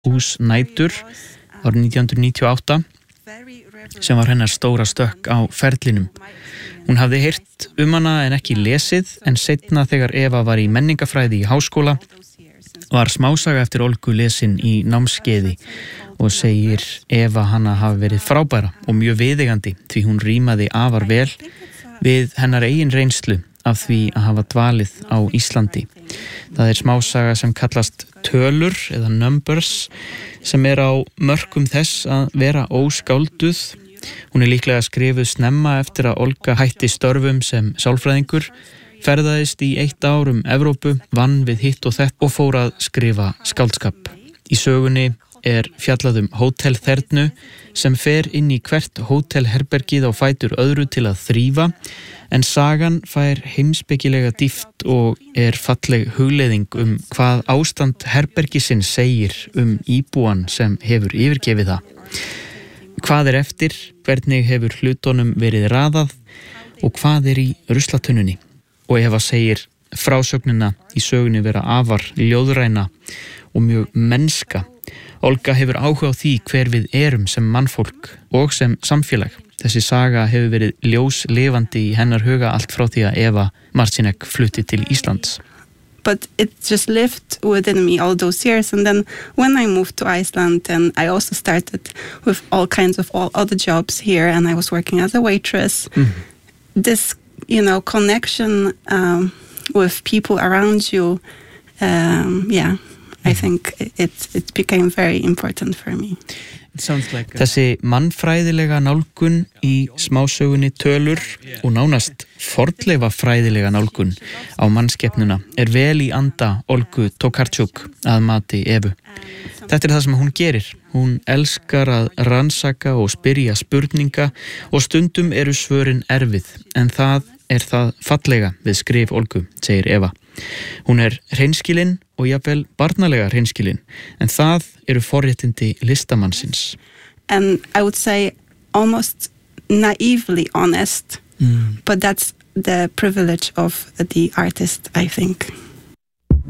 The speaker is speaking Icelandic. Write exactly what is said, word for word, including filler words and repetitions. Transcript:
hús nætur árið nítján hundruð níutíu og átta sem var hennar stóra stökk á ferlinum. Hún hafði heyrt um hana en ekki lesið, en seinna þegar Eva var í menningafræði í háskóla var smásaga eftir Olgu lesin í námskeiði og segir Eva hana hafi verið frábæra og mjög viðeigandi því hún rímaði afar vel við hennar eigin reynslu af því að hafa dvalið á Íslandi. Það er smásaga sem kallast Tölur eða Numbers sem er á mörkum þess að vera óskálduð. Hún er líklega skrifuð snemma eftir að Olga hætti störfum sem sálfræðingur, ferðaðist í eitt ár um Evrópu, vann við hitt og þett og fór að skrifa skáldskap. Í sögunni er fjallað um hótelþernu sem fer inn í hvert hótelherbergið á fætur öðru til að þrífa, en sagan fær heimspekilega dýpt og er falleg hugleiðing um hvað ástand herbergisins segir um íbúan sem hefur yfirgefið það. Hvað er eftir, hvernig hefur hlutunum verið raðað og hvað er í ruslatunnunni. Og Eva segir frásögnina í sögunni vera afar ljóðræna og mjög mennska. Olga hefur áhuga á því hver við erum sem mannfólk og sem samfélag. Þessi saga hefur verið ljóslifandi í hennar huga allt frá því að Eva Marcinek flutti til Íslands. But it just lived within me all those years. And then when I moved to Iceland, and I also started with all kinds of all other jobs here, and I was working as a waitress, mm-hmm. this, you know, connection um, with people around you, um, yeah, mm-hmm. I think it, it became very important for me. Like a... Þessi mannfræðilega nálgun í smásögunni Tölur og nánast fornleifafræðilega nálgun á mannskepnuna er vel í anda Olgu Tokarczuk að mati Evu. Þetta er það sem hún gerir. Hún elskar að rannsaka og spyrja spurninga og stundum eru svörin erfið, en það er það fallega við skrif Olgu, segir Eva. Hún er hreinskilin og jafnvel barnalega hreinskilin, en það eru forréttindi listamannsins. And I would say almost naively honest, mm. but that's the privilege of the artist, I think.